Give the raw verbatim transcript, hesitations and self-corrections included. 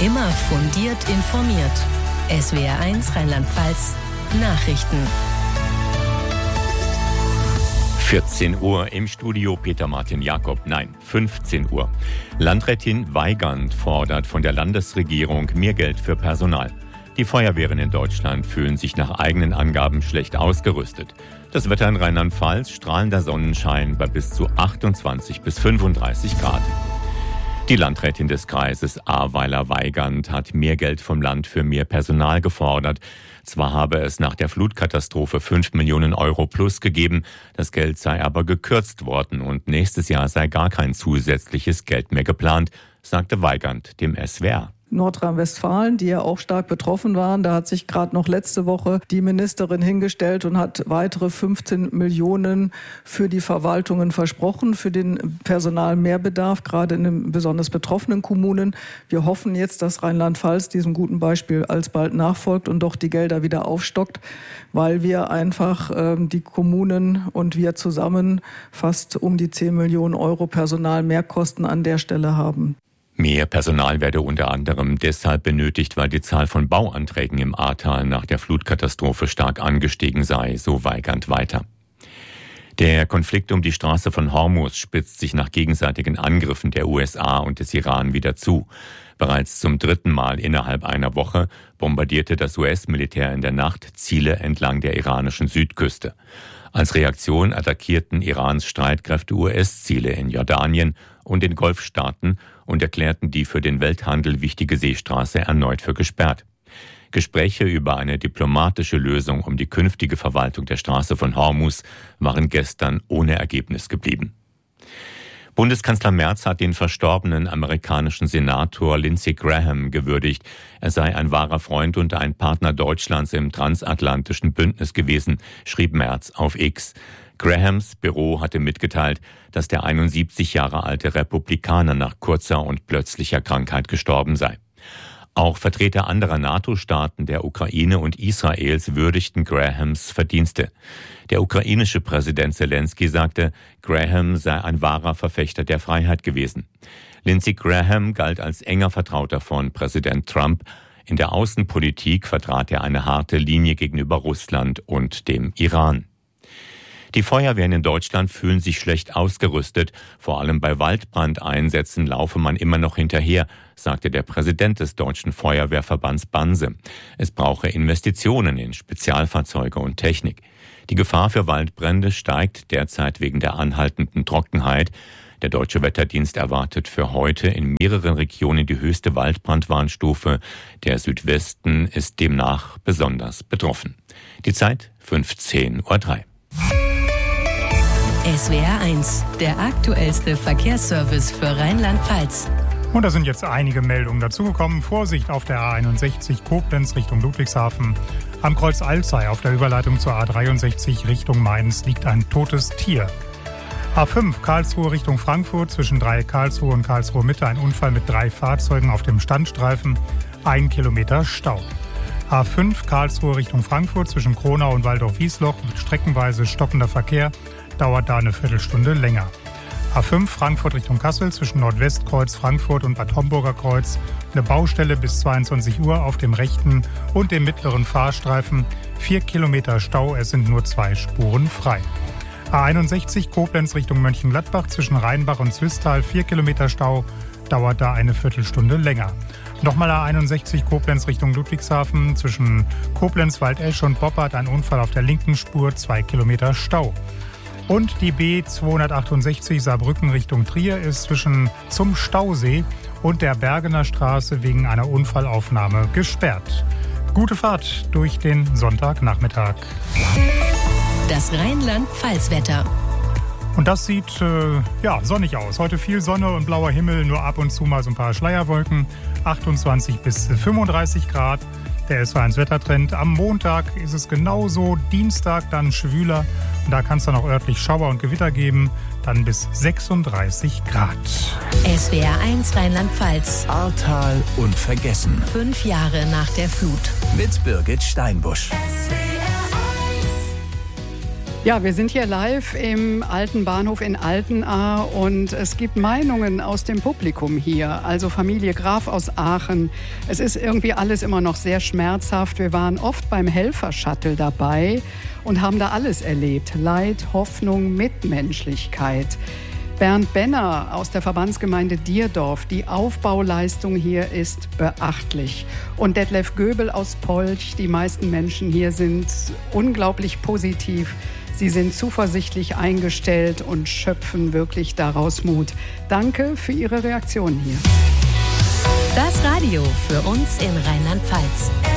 Immer fundiert informiert. S W R eins Rheinland-Pfalz Nachrichten. vierzehn Uhr im Studio Peter Martin Jakob. Nein, fünfzehn Uhr. Landrätin Weygand fordert von der Landesregierung mehr Geld für Personal. Die Feuerwehren in Deutschland fühlen sich nach eigenen Angaben schlecht ausgerüstet. Das Wetter in Rheinland-Pfalz, strahlender Sonnenschein bei bis zu achtundzwanzig bis fünfunddreißig Grad. Die Landrätin des Kreises Ahrweiler-Weygand hat mehr Geld vom Land für mehr Personal gefordert. Zwar habe es nach der Flutkatastrophe fünf Millionen Euro plus gegeben, das Geld sei aber gekürzt worden und nächstes Jahr sei gar kein zusätzliches Geld mehr geplant, sagte Weygand dem S W R. Nordrhein-Westfalen, die ja auch stark betroffen waren. Da hat sich gerade noch letzte Woche die Ministerin hingestellt und hat weitere fünfzehn Millionen für die Verwaltungen versprochen, für den Personalmehrbedarf, gerade in den besonders betroffenen Kommunen. Wir hoffen jetzt, dass Rheinland-Pfalz diesem guten Beispiel alsbald nachfolgt und doch die Gelder wieder aufstockt, weil wir einfach äh, die Kommunen und wir zusammen fast um die zehn Millionen Euro Personalmehrkosten an der Stelle haben. Mehr Personal werde unter anderem deshalb benötigt, weil die Zahl von Bauanträgen im Ahrtal nach der Flutkatastrophe stark angestiegen sei, so Weygand weiter. Der Konflikt um die Straße von Hormuz spitzt sich nach gegenseitigen Angriffen der U S A und des Iran wieder zu. Bereits zum dritten Mal innerhalb einer Woche bombardierte das U S-Militär in der Nacht Ziele entlang der iranischen Südküste. Als Reaktion attackierten Irans Streitkräfte U S-Ziele in Jordanien und den Golfstaaten und erklärten die für den Welthandel wichtige Seestraße erneut für gesperrt. Gespräche über eine diplomatische Lösung um die künftige Verwaltung der Straße von Hormuz waren gestern ohne Ergebnis geblieben. Bundeskanzler Merz hat den verstorbenen amerikanischen Senator Lindsey Graham gewürdigt. Er sei ein wahrer Freund und ein Partner Deutschlands im transatlantischen Bündnis gewesen, schrieb Merz auf X. Grahams Büro hatte mitgeteilt, dass der einundsiebzig Jahre alte Republikaner nach kurzer und plötzlicher Krankheit gestorben sei. Auch Vertreter anderer NATO-Staaten, der Ukraine und Israels würdigten Grahams Verdienste. Der ukrainische Präsident Zelensky sagte, Graham sei ein wahrer Verfechter der Freiheit gewesen. Lindsey Graham galt als enger Vertrauter von Präsident Trump. In der Außenpolitik vertrat er eine harte Linie gegenüber Russland und dem Iran. Die Feuerwehren in Deutschland fühlen sich schlecht ausgerüstet. Vor allem bei Waldbrandeinsätzen laufe man immer noch hinterher, sagte der Präsident des Deutschen Feuerwehrverbands Banse. Es brauche Investitionen in Spezialfahrzeuge und Technik. Die Gefahr für Waldbrände steigt derzeit wegen der anhaltenden Trockenheit. Der Deutsche Wetterdienst erwartet für heute in mehreren Regionen die höchste Waldbrandwarnstufe. Der Südwesten ist demnach besonders betroffen. Die Zeit fünfzehn Uhr drei. S W R eins, der aktuellste Verkehrsservice für Rheinland-Pfalz. Und da sind jetzt einige Meldungen dazugekommen. Vorsicht auf der A einundsechzig Koblenz Richtung Ludwigshafen. Am Kreuz Alzey auf der Überleitung zur A dreiundsechzig Richtung Mainz liegt ein totes Tier. A fünf Karlsruhe Richtung Frankfurt zwischen Dreieck Karlsruhe und Karlsruhe Mitte ein Unfall mit drei Fahrzeugen auf dem Standstreifen. Ein Kilometer Stau. A fünf Karlsruhe Richtung Frankfurt zwischen Kronau und Waldorf-Wiesloch mit streckenweise stockender Verkehr. Dauert da eine Viertelstunde länger. A fünf Frankfurt Richtung Kassel zwischen Nordwestkreuz Frankfurt und Bad Homburger Kreuz. Eine Baustelle bis zweiundzwanzig Uhr auf dem rechten und dem mittleren Fahrstreifen. Vier Kilometer Stau, es sind nur zwei Spuren frei. A einundsechzig Koblenz Richtung Mönchengladbach zwischen Rheinbach und Zwistal. Vier Kilometer Stau, dauert da eine Viertelstunde länger. Nochmal A einundsechzig Koblenz Richtung Ludwigshafen zwischen Koblenz, Waldesch und Boppard ein Unfall auf der linken Spur. Zwei Kilometer Stau. Und die B zweihundertachtundsechzig Saarbrücken Richtung Trier ist zwischen zum Stausee und der Bergener Straße wegen einer Unfallaufnahme gesperrt. Gute Fahrt durch den Sonntagnachmittag. Das Rheinland-Pfalz-Wetter. Und das sieht äh, ja, sonnig aus. Heute viel Sonne und blauer Himmel, nur ab und zu mal so ein paar Schleierwolken. achtundzwanzig bis fünfunddreißig Grad. Der S W R eins Wettertrend. Am Montag ist es genauso, Dienstag dann schwüler. Und da kann es dann auch örtlich Schauer und Gewitter geben, dann bis sechsunddreißig Grad. S W R eins Rheinland-Pfalz. Ahrtal unvergessen. Fünf Jahre nach der Flut. Mit Birgit Steinbusch. S W R eins. Ja, wir sind hier live im alten Bahnhof in Altenahr und es gibt Meinungen aus dem Publikum hier. Also Familie Graf aus Aachen. Es ist irgendwie alles immer noch sehr schmerzhaft. Wir waren oft beim Helfer-Shuttle dabei und haben da alles erlebt. Leid, Hoffnung, Mitmenschlichkeit. Bernd Benner aus der Verbandsgemeinde Dierdorf. Die Aufbauleistung hier ist beachtlich. Und Detlef Göbel aus Polch. Die meisten Menschen hier sind unglaublich positiv. Sie sind zuversichtlich eingestellt und schöpfen wirklich daraus Mut. Danke für Ihre Reaktion hier. Das Radio für uns in Rheinland-Pfalz.